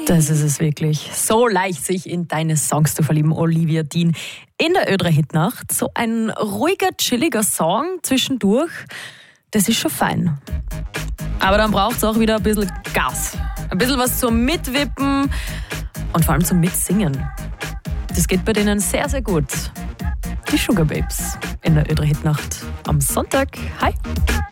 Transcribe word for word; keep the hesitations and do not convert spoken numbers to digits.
Das ist es wirklich. So leicht, sich in deine Songs zu verlieben, Olivia Dean. In der Ö drei Hitnacht, so ein ruhiger, chilliger Song zwischendurch, das ist schon fein. Aber dann braucht es auch wieder ein bisschen Gas. Ein bisschen was zum Mitwippen und vor allem zum Mitsingen. Das geht bei denen sehr, sehr gut. Die Sugababes in der Ö drei Hitnacht am Sonntag. Hi!